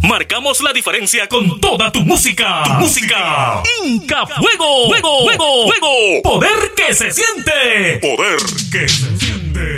Marcamos la diferencia con toda tu música. Inca Fuego. Poder que se siente. Poder que se siente.